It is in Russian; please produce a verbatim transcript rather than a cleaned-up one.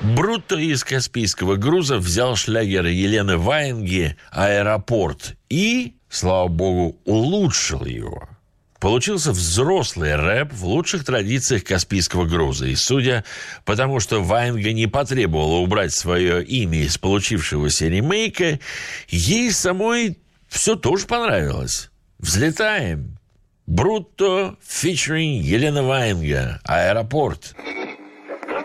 Брутто из «Каспийского груза» взял шлягер Елены Ваенги «Аэропорт» и, слава богу, улучшил его. Получился взрослый рэп в лучших традициях «Каспийского груза». И судя по тому, что Ваенга не потребовала убрать свое имя из получившегося ремейка, ей самой все тоже понравилось. Взлетаем. Брутто, фичеринг Елена Ваенга. «Аэропорт».